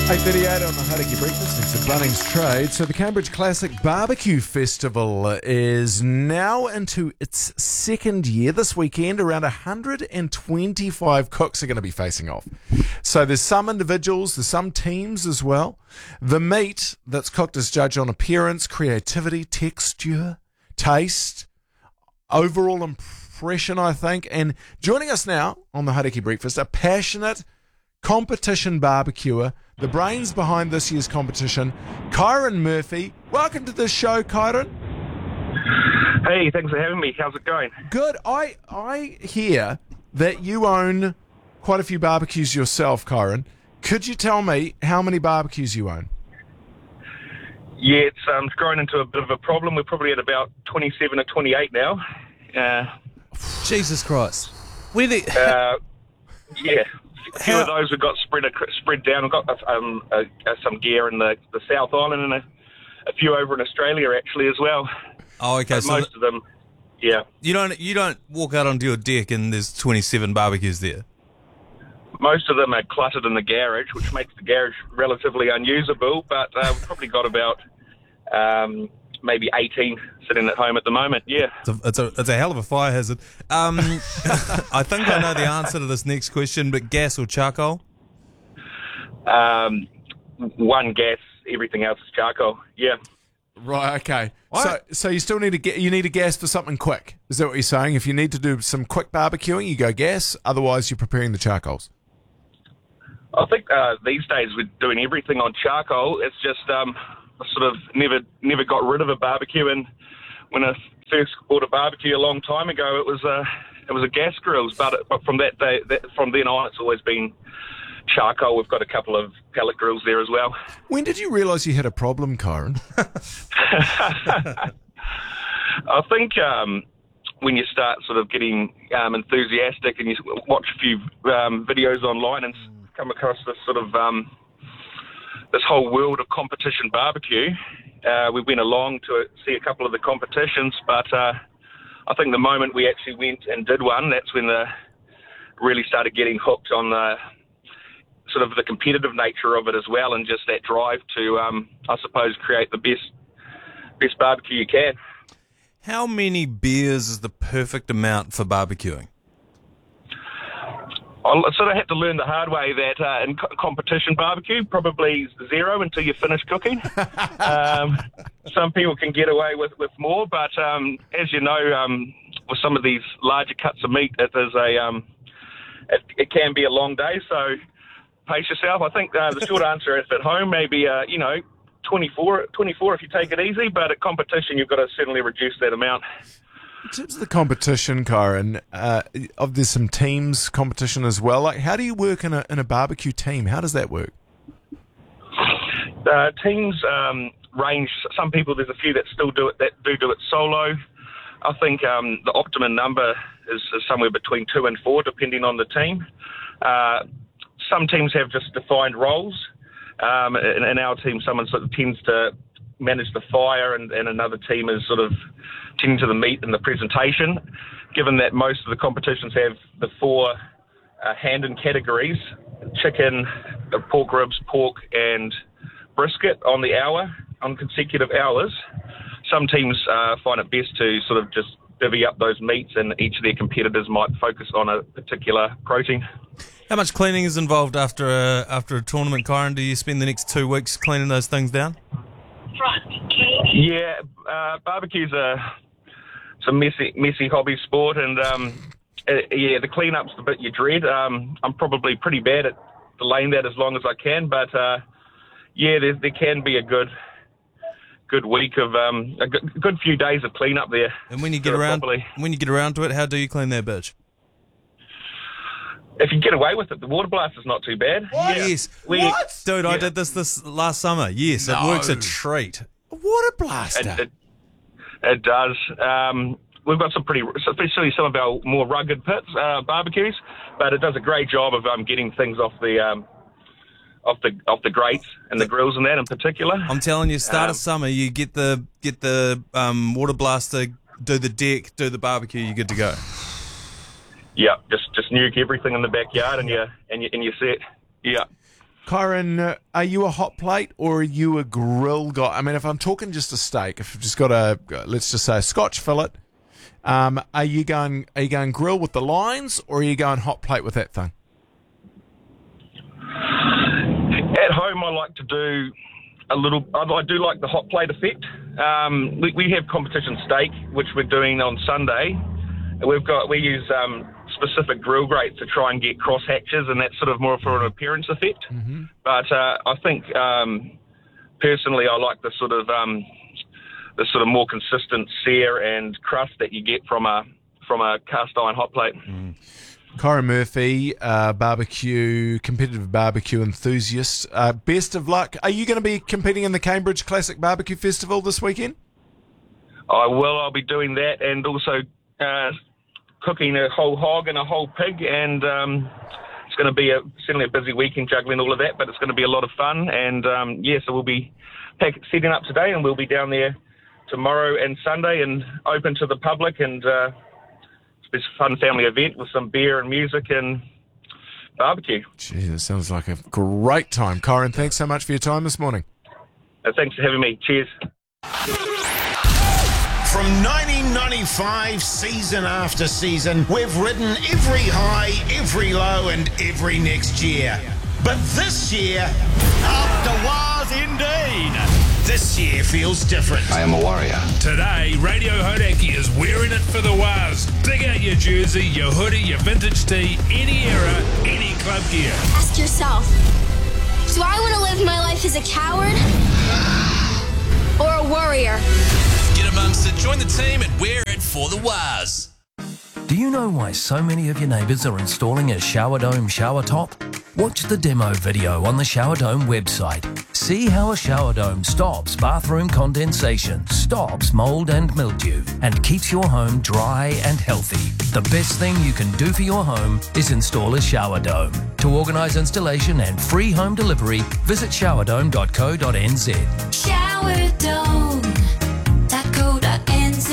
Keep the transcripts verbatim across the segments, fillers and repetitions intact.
eight thirty-eight on the Hauraki Breakfast next to Bunnings Trade. So the Cambridge Classic Barbecue Festival is now into its second year. This weekend, around one hundred twenty-five cooks are going to be facing off. So there's some individuals, there's some teams as well. The meat that's cooked is judged on appearance, creativity, texture, taste, overall impression, I think. And joining us now on the Hauraki Breakfast, a passionate competition barbecuer, the brains behind this year's competition, Kyron Murphy. Welcome to the show, Kyron. Hey, thanks for having me. How's it going? Good. I I hear that you own quite a few barbecues yourself, Kyron. Could you tell me how many barbecues you own? Yeah, it's, um, it's grown into a bit of a problem. We're probably at about twenty-seven or twenty-eight now. Uh, Jesus Christ. Where the... uh, yeah. A few How- of those have got spread ac- spread down. We've got um, uh, uh, some gear in the, the South Island and a, a few over in Australia actually as well. Oh, okay. But So most th- of them, yeah. you don't you don't walk out onto your deck and there's twenty-seven barbecues there. Most of them are cluttered in the garage, which makes the garage relatively unusable, but uh, we've probably got about um, maybe eighteen sitting at home at the moment, yeah. It's a, it's a, it's a hell of a fire hazard. Um, I think I know the answer to this next question, but gas or charcoal? Um, one gas, everything else is charcoal, yeah. Right. Okay. So so you still need to get you need a gas for something quick. Is that what you're saying? If you need to do some quick barbecuing, you go gas. Otherwise, you're preparing the charcoals. I think uh, these days we're doing everything on charcoal. It's just um, I sort of never never got rid of a barbecue, and when I first bought a barbecue a long time ago, it was a it was a gas grills. But, it, but from that day, that, from then on, it's always been charcoal. We've got a couple of pellet grills there as well. When did you realise you had a problem, Kyron? I think um, when you start sort of getting um, enthusiastic and you watch a few um, videos online and come across this sort of um, this whole world of competition barbecue, uh, we went along to see a couple of the competitions, but uh, I think the moment we actually went and did one, that's when the really started getting hooked on the sort of the competitive nature of it as well, and just that drive to, um, I suppose, create the best best barbecue you can. How many beers is the perfect amount for barbecuing? I sort of had to learn the hard way that uh, in co- competition barbecue, probably zero until you finish cooking. um, some people can get away with, with more, but um, as you know, um, with some of these larger cuts of meat, it is a um, it, it can be a long day. So pace yourself. I think uh, the short answer is at home, maybe uh, you know, twenty-four, twenty-four if you take it easy. But at competition, you've got to certainly reduce that amount. In terms of the competition, Kyron, uh, of there's some teams competition as well. Like, how do you work in a in a barbecue team? How does that work? Uh, teams um, range. Some people, there's a few that still do it that do do it solo. I think um, the optimum number is, is somewhere between two and four, depending on the team. Uh, some teams have just defined roles. Um, in, in our team, someone sort of tends to manage the fire, and, and another team is sort of tending to the meat and the presentation. Given that most of the competitions have the four uh, hand-in categories, chicken, uh, pork ribs, pork, and brisket on the hour, on consecutive hours, some teams uh, find it best to sort of just divvy up those meats, and each of their competitors might focus on a particular protein. How much cleaning is involved after a, after a tournament, Kyron? Do you spend the next two weeks cleaning those things down? Yeah, uh, barbecue's a, it's a messy, messy hobby sport, and um, uh, yeah, the clean-up's the bit you dread. Um, I'm probably pretty bad at delaying that as long as I can, but uh, yeah, there, there can be a good good week of um, a good, good few days of clean-up there. And when you get Do it around, properly. when you get around to it, how do you clean that bitch? If you get away with it, the water blast is not too bad. What? Yeah. Yes. We, What? Dude, I Yeah. did this this last summer. Yes, No. it works a treat. A water blaster. It, it, it does. Um, we've got some pretty, especially some of our more rugged pits, uh, barbecues, but it does a great job of um, getting things off the um, off the off the grates and the grills and that in particular. I'm telling you, start Um, of summer, you get the get the um, water blaster, do the deck, do the barbecue, you're good to go. Yeah, just just nuke everything in the backyard and you and you and you set. Yeah. Kyron, uh, are you a hot plate or are you a grill guy? I mean, if I'm talking just a steak, if you've just got a, let's just say a Scotch fillet, um, are you going are you going grill with the lines or are you going hot plate with that thing? At home, I like to do a little. I I do like the hot plate effect. Um, we, we have competition steak, which we're doing on Sunday. We've got we use um, specific grill grates to try and get cross hatches, and that's sort of more for an appearance effect. Mm-hmm. But uh, I think um, personally, I like the sort of um, the sort of more consistent sear and crust that you get from a from a cast iron hot plate. Mm. Kyron Murphy, uh, barbecue, competitive barbecue enthusiast. Uh, best of luck. Are you going to be competing in the Cambridge Classic Barbecue Festival this weekend? I will. I'll be doing that, and also uh, cooking a whole hog and a whole pig. And um, it's going to be a, certainly a busy weekend juggling all of that, but it's going to be a lot of fun. And um, yeah, so we'll be pack, setting up today, and we'll be down there tomorrow and Sunday, and open to the public. And uh, it's a fun family event with some beer and music and barbecue. Gee, that sounds like a great time. Kyron, thanks so much for your time this morning. Uh, thanks for having me. Cheers. From nineteen ninety-five, season after season, we've ridden every high, every low, and every next year. But this year, up the wires indeed. This year feels different. I am a warrior. Today, Radio Hodaki is wearing it for the Waz. Dig out your jersey, your hoodie, your vintage tee, any era, any club gear. Ask yourself, do I want to live my life as a coward or a warrior? Get amongst it, join the team and wear it for the Waz. Do you know why so many of your neighbours are installing a Shower Dome shower top? Watch the demo video on the Shower Dome website. See how a shower dome stops bathroom condensation, stops mould and mildew, and keeps your home dry and healthy. The best thing you can do for your home is install a shower dome. To organise installation and free home delivery, visit shower dome dot co dot n z. shower dome dot co dot n z.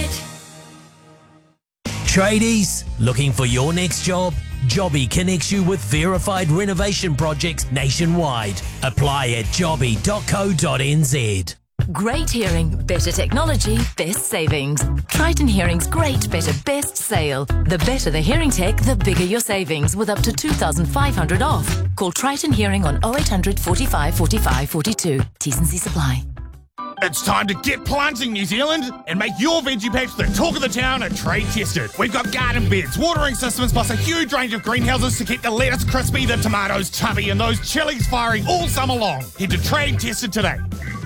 Tradies, looking for your next job? Jobby connects you with verified renovation projects nationwide. Apply at jobby dot co dot n z. Great hearing, better technology, best savings. Triton Hearing's great, better, best sale. The better the hearing tech, the bigger your savings, with up to two thousand five hundred dollars off. Call Triton Hearing on oh eight hundred, forty-five, forty-five, forty-two. T's and C's apply. It's time to get planting, New Zealand, and make your veggie patch the talk of the town and trade tested. We've got garden beds, watering systems, plus a huge range of greenhouses to keep the lettuce crispy, the tomatoes tubby, and those chilies firing all summer long. Head to Trade Tested today.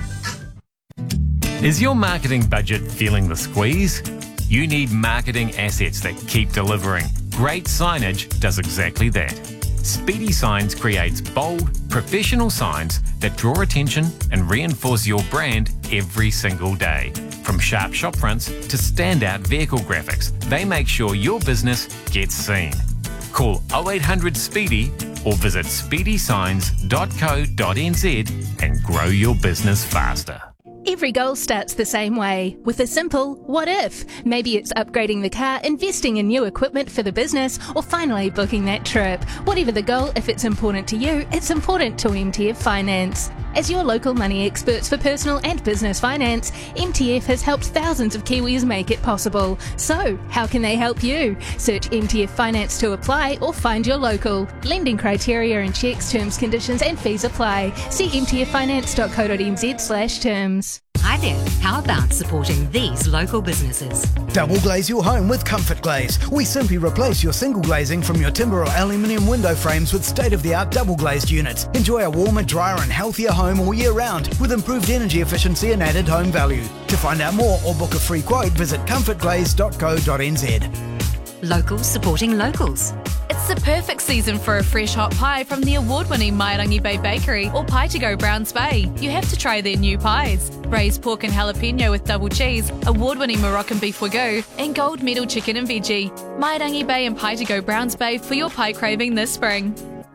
Is your marketing budget feeling the squeeze? You need marketing assets that keep delivering. Great signage does exactly that. Speedy Signs creates bold, professional signs that draw attention and reinforce your brand every single day. From sharp shop fronts to standout vehicle graphics, they make sure your business gets seen. Call oh eight hundred SPEEDY or visit speedy signs dot co dot n z and grow your business faster. Every goal starts the same way, with a simple what if. Maybe it's upgrading the car, investing in new equipment for the business, or finally booking that trip. Whatever the goal, if it's important to you, it's important to M T F Finance. As your local money experts for personal and business finance, M T F has helped thousands of Kiwis make it possible. So, how can they help you? Search M T F Finance to apply or find your local. Lending criteria and checks, terms, conditions and fees apply. See m t f finance dot co dot n z slash terms. Hi there, how about supporting these local businesses? Double glaze your home with Comfort Glaze. We simply replace your single glazing from your timber or aluminium window frames with state-of-the-art double glazed units. Enjoy a warmer, drier and healthier home all year round with improved energy efficiency and added home value. To find out more or book a free quote, visit comfort glaze dot co dot n z. Locals supporting locals. It's the perfect season for a fresh hot pie from the award-winning Mairangi Bay Bakery or Pie to Go Browns Bay. You have to try their new pies. Braised pork and jalapeno with double cheese, award-winning Moroccan beef wagyu, and gold medal chicken and veggie. Mairangi Bay and Pie to Go Browns Bay for your pie craving this spring.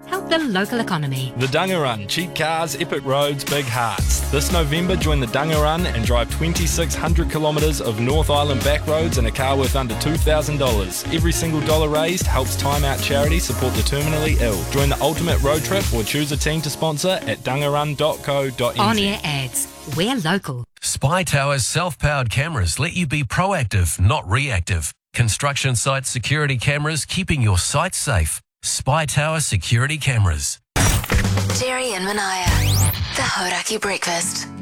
Help the local economy. The Dungarun, cheap cars, epic roads, big hearts. This November, join the Dungarun and drive twenty-six hundred kilometres of North Island back roads in a car worth under two thousand dollars. Every single dollar raised helps Time Out Charity support the terminally ill. Join the ultimate road trip or choose a team to sponsor at dungarun dot co dot n z. On-air ads. We're local. Spy Tower's self-powered cameras let you be proactive, not reactive. Construction site security cameras keeping your site safe. Spy Tower security cameras. Jerry and Manaya, the Hauraki Breakfast.